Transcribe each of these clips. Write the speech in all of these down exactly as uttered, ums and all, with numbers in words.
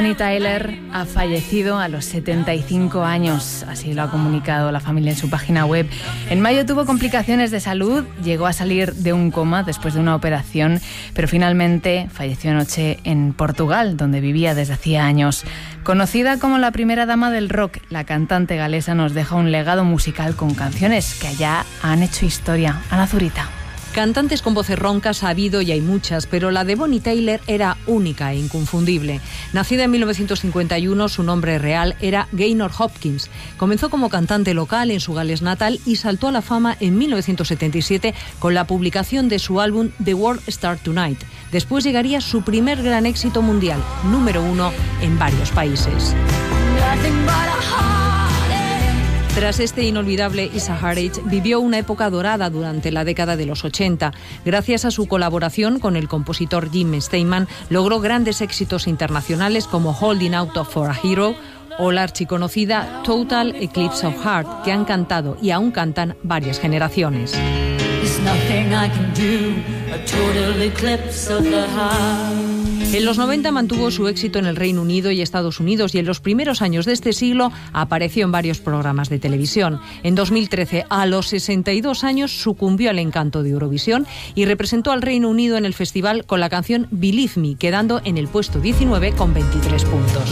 Bonnie Tyler ha fallecido a los setenta y cinco años, así lo ha comunicado la familia en su página web. En mayo tuvo complicaciones de salud, llegó a salir de un coma después de una operación, pero finalmente falleció anoche en Portugal, donde vivía desde hacía años. Conocida como la primera dama del rock, la cantante galesa nos deja un legado musical con canciones que allá han hecho historia. Ana Zurita. Cantantes con voces roncas ha habido y hay muchas, pero la de Bonnie Tyler era única e inconfundible. Nacida en mil novecientos cincuenta y uno, su nombre real era Gaynor Hopkins. Comenzó como cantante local en su Gales natal y saltó a la fama en mil novecientos setenta y siete con la publicación de su álbum The World Starts Tonight. Después llegaría su primer gran éxito mundial, número uno en varios países. Tras este inolvidable It's a Heartache, vivió una época dorada durante la década de los ochenta. Gracias a su colaboración con el compositor Jim Steinman, logró grandes éxitos internacionales como Holding Out for a Hero o la archiconocida Total Eclipse of Heart, que han cantado y aún cantan varias generaciones. En los noventa mantuvo su éxito en el Reino Unido y Estados Unidos y en los primeros años de este siglo apareció en varios programas de televisión. En dos mil trece, a los sesenta y dos años, sucumbió al encanto de Eurovisión y representó al Reino Unido en el festival con la canción Believe Me, quedando en el puesto diecinueve con veintitrés puntos.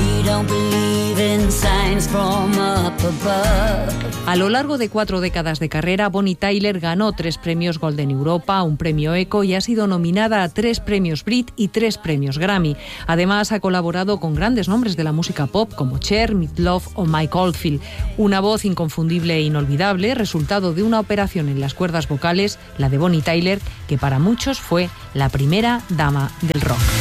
A lo largo de cuatro décadas de carrera, Bonnie Tyler ganó tres premios Golden Europa, un premio Echo y ha sido nominada a tres premios Brit y tres premios Grammy. Además, ha colaborado con grandes nombres de la música pop como Cher, Meat Loaf o Mike Oldfield. Una voz inconfundible e inolvidable, resultado de una operación en las cuerdas vocales, la de Bonnie Tyler, que para muchos fue la primera dama del rock.